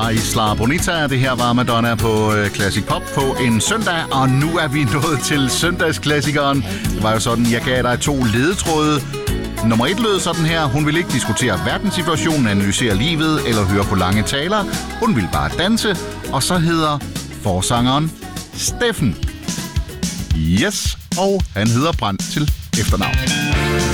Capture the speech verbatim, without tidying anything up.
Isla Bonita. Det her var Madonna på Classic Pop på en søndag, og nu er vi nået til søndagsklassikeren. Det var jo sådan, jeg gav dig to ledetråde. Nummer et lød sådan her. Hun vil ikke diskutere verdenssituationen, analysere livet eller høre på lange taler. Hun vil bare danse. Og så hedder forsangeren Steffen. Yes, og han hedder Brandt til efternavn.